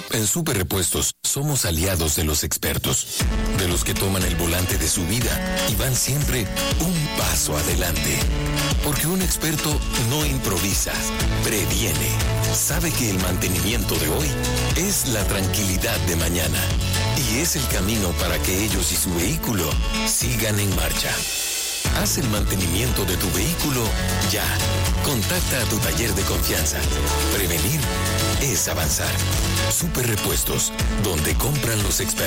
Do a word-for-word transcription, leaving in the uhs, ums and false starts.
En Super Repuestos somos aliados de los expertos, de los que toman el volante de su vida y van siempre un paso adelante. Porque un experto no improvisa, previene. Sabe que el mantenimiento de hoy es la tranquilidad de mañana y es el camino para que ellos y su vehículo sigan en marcha. Haz el mantenimiento de tu vehículo ya. Contacta a tu taller de confianza. Prevenir es avanzar. Super Repuestos, donde compran los expertos.